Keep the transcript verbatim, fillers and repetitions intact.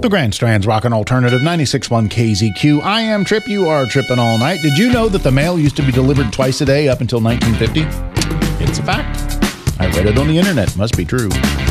The Grand Strand's Rockin' Alternative ninety-six point one K Z Q. I am Trip. You are tripping all night. Did you know that the mail used to be delivered twice a day up until nineteen fifty? It's a fact. I read it on the internet. Must be true.